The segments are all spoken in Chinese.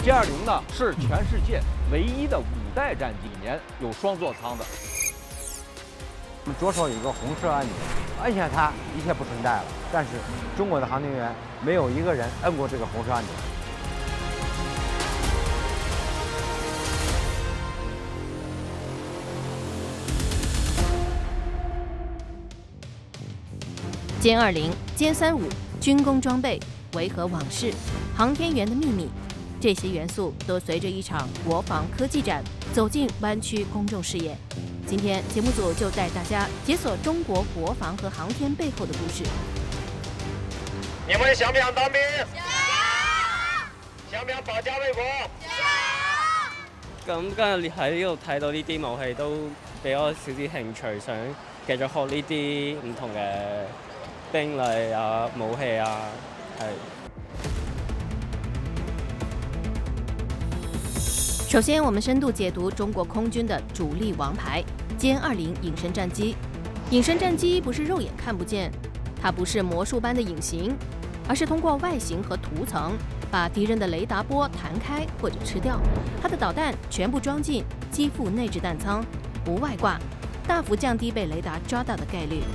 歼20呢是全世界唯一的5代战机里面有双座舱的。 我们左手有一个红色按钮，按下它，一切不存在了。但是中国的航天员没有一个人摁过这个红色按钮。 歼20、歼35，军工装备、维和往事、航天员的秘密，这些元素都随着一场国防科技展走进湾区公众视野。今天节目组就带大家解锁中国国防和航天背后的故事。 你们想不想当兵？想不想保家衛國？ 咁今日喺呢度睇到呢啲武器，都俾我少啲興趣，想繼續學呢啲唔同嘅兵例啊、武器啊，係。 首先，我们深度解读中国空军的主力王牌歼20隐身战机。隐身战机不是肉眼看不见，它不是魔术般的隐形，而是通过外形和涂层把敌人的雷达波弹开或者吃掉。它的导弹全部装进机腹内置弹舱，不外挂，大幅降低被雷达抓到的概率。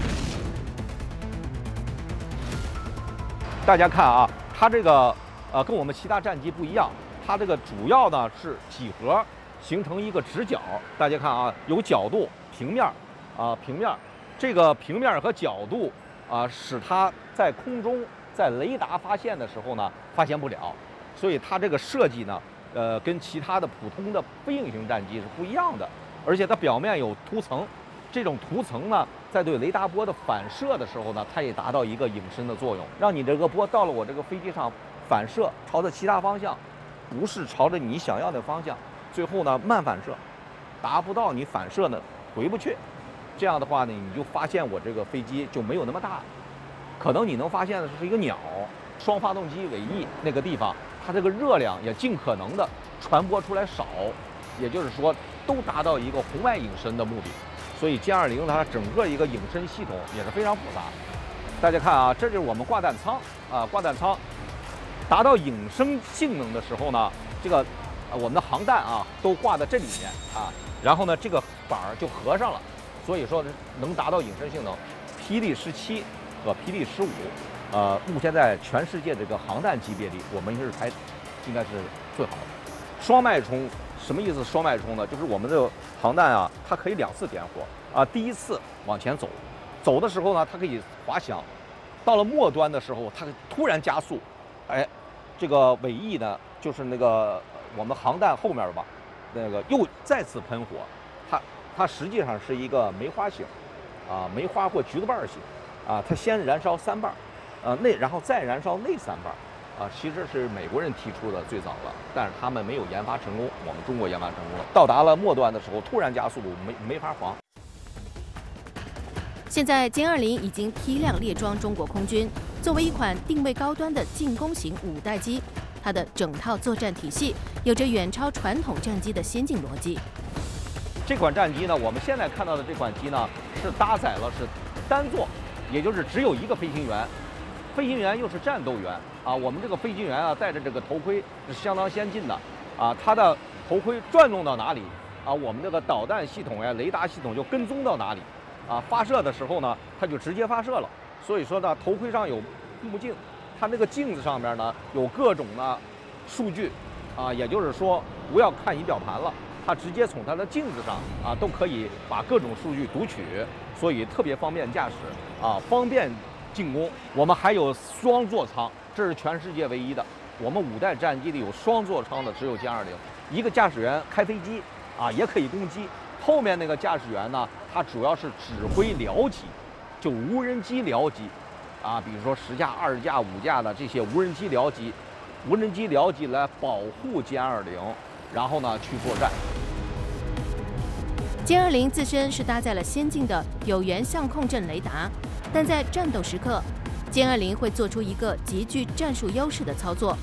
大家看啊，它这个跟我们其他战机不一样。它这个主要呢是几何形成一个直角，大家看啊，有角度、平面平面，这个平面和角度使它在空中在雷达发现的时候呢发现不了，所以它这个设计呢，跟其他的普通的飞行型战机是不一样的，而且它表面有涂层，这种涂层呢，在对雷达波的反射的时候呢，它也达到一个隐身的作用，让你这个波到了我这个飞机上反射，朝着其他方向。不是朝着你想要的方向，最后呢慢反射，达不到你反射呢回不去，这样的话呢你就发现我这个飞机就没有那么大，可能你能发现的是一个鸟，双发动机尾翼那个地方，它这个热量也尽可能的传播出来少，也就是说都达到一个红外隐身的目的，所以歼20它整个一个隐身系统也是非常复杂。大家看啊，这就是我们挂弹舱挂弹舱。达到隐身性能的时候呢，这个我们的航弹都挂在这里面然后呢这个板儿就合上了，所以说能达到隐身性能。霹雳17和霹雳15，目前在全世界这个航弹级别里，我们应该是最好的。双脉冲什么意思？双脉冲呢，就是我们这个航弹它可以2次点火第一次往前走的时候呢，它可以滑翔，到了末端的时候，它突然加速，这个尾翼呢，就是那个我们航弹后面吧，那个又再次喷火，它实际上是一个梅花型，梅花或橘子瓣型，它先燃烧3瓣，然后再燃烧那3瓣，其实是美国人提出的最早了，但是他们没有研发成功，我们中国研发成功了。到达了末端的时候，突然加速，没法防。 现在歼20已经批量列装中国空军。作为一款定位高端的进攻型5代机，它的整套作战体系有着远超传统战机的先进逻辑。 这款战机呢，我们现在看到的这款机呢，是搭载了是单座，也就是只有一个飞行员，飞行员又是战斗员我们这个飞行员戴着这个头盔是相当先进的它的头盔转动到哪里我们这个导弹系统雷达系统就跟踪到哪里发射的时候呢，它就直接发射了。所以说呢，头盔上有目镜，它那个镜子上面呢有各种的数据也就是说不要看仪表盘了，它直接从它的镜子上都可以把各种数据读取，所以特别方便驾驶方便进攻。我们还有双座舱，这是全世界唯一的。我们5代战机里有双座舱的只有歼20，一个驾驶员开飞机也可以攻击，后面那个驾驶员呢，他主要是指挥僚机。就无人机僚机比如说10架、20架、5架的这些无人机僚机来保护歼20，然后呢去作战。 歼20自身是搭载了先进的有源相控阵雷达，但在战斗时刻，歼20会做出一个极具战术优势的操作，